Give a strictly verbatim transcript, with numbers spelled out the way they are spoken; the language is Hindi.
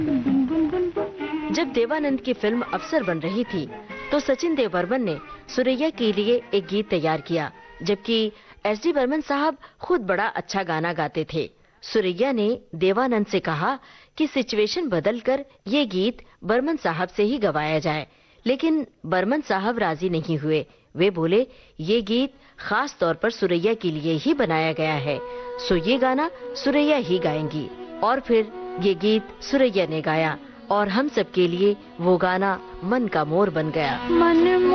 जब देवानंद की फिल्म अफसर बन रही थी तो सचिन देव बर्मन ने सुरैया के लिए एक गीत तैयार किया, जबकि एस डी बर्मन साहब खुद बड़ा अच्छा गाना गाते थे। सुरैया ने देवानंद से कहा कि सिचुएशन बदलकर ये गीत बर्मन साहब से ही गवाया जाए, लेकिन बर्मन साहब राजी नहीं हुए। वे बोले ये गीत खास तौर पर सुरैया के लिए ही बनाया गया है, सो ये गाना सुरैया ही गाएंगी। और फिर ये गीत सुरैया ने गाया और हम सब के लिए वो गाना मन का मोर बन गया। मन